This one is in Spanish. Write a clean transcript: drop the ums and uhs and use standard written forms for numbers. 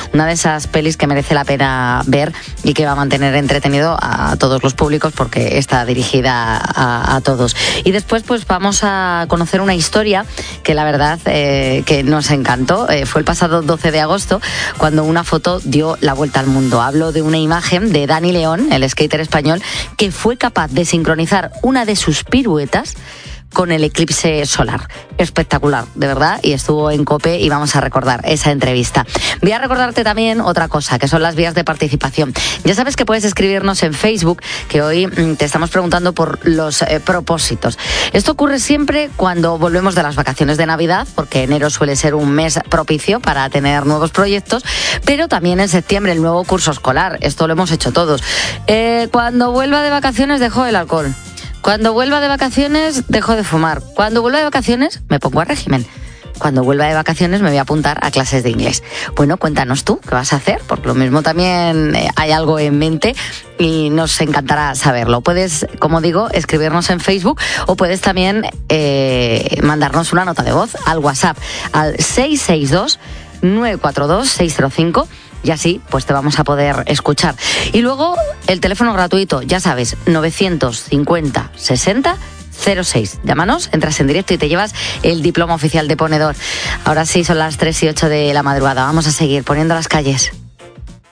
una de esas pelis que merece la pena ver y que va a mantener entretenido a todos los públicos porque está dirigida a todos. Y después pues vamos a conocer una historia que la verdad que nos encantó. Fue el pasado 12 de agosto cuando una foto dio la vuelta al mundo. Hablo de una imagen de Dani León, el skater español, que fue capaz de sincronizar una de sus piruetas con el eclipse solar. Espectacular, de verdad, y estuvo en COPE y vamos a recordar esa entrevista. Voy a recordarte también otra cosa, que son las vías de participación. Ya sabes que puedes escribirnos en Facebook, que hoy te estamos preguntando por los propósitos. Esto ocurre siempre cuando volvemos de las vacaciones de Navidad, porque enero suele ser un mes propicio para tener nuevos proyectos, pero también en septiembre el nuevo curso escolar. Esto lo hemos hecho todos. Cuando vuelva de vacaciones dejo el alcohol. Cuando vuelva de vacaciones, dejo de fumar. Cuando vuelva de vacaciones, me pongo a régimen. Cuando vuelva de vacaciones, me voy a apuntar a clases de inglés. Bueno, cuéntanos tú, ¿qué vas a hacer? Porque lo mismo también hay algo en mente y nos encantará saberlo. Puedes, como digo, escribirnos en Facebook o puedes también mandarnos una nota de voz al WhatsApp al 662-942-605. Y así pues te vamos a poder escuchar. Y luego el teléfono gratuito, ya sabes, 950 60 06. Llámanos, entras en directo y te llevas el diploma oficial de ponedor. Ahora sí, son las 3:08 de la madrugada. Vamos a seguir poniendo las calles.